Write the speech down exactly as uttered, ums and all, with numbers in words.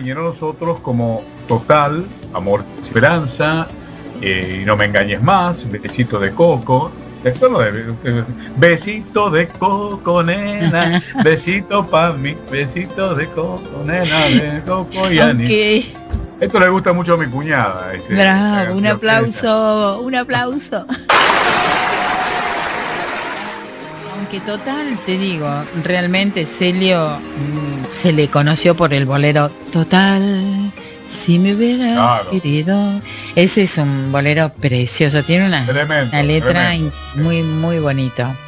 vinieron los otros como Total, Amor, Esperanza, eh, y No me engañes más, Besito de Coco. Esto lo de, de, besito de coco, nena, besito pa' mí, besito de coco, nena, de coco y anís. Okay. Esto le gusta mucho a mi cuñada. Este, Bravo, un aplauso, un aplauso. Aunque Total, te digo, realmente Celio mmm, se le conoció por el bolero Total, si me hubieras claro. querido. Ese es un bolero precioso, tiene una, tremendo, una letra tremendo. muy, muy bonito.